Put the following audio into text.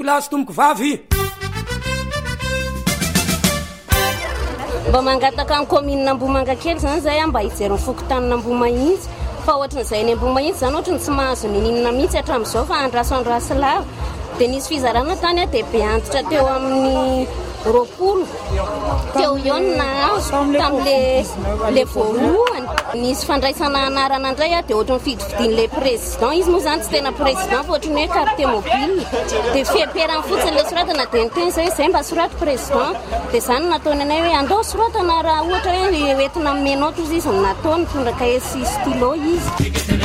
tomboko lahy sy tomboko vavy. Mba mangataka amin'ny commune Ambohimanga kely zany zay mba hijery fokontany Ambohimahitsy fa ohatran'izay ny Ambohimahitsy zany ohatrany tsy mahazo ninina mihitsy hatramin'izao fa andraso lava dia nisy fizarana tany dia be antitra teo amin'ny 20 teo iony na tamin'le voalohany nisy fandraisana anarana indray dia ohatrany fidividin'le président izy moa zany tsy tena président fa ohatrany hoe carte mobile dia fiamperany fotsiny le soratana dia niteny zay mba soraty président dia zany nataony anay hoe andao soratana raha ohatra hoe entina menao tozy izy nataony mitondra cahier sy stylo izy.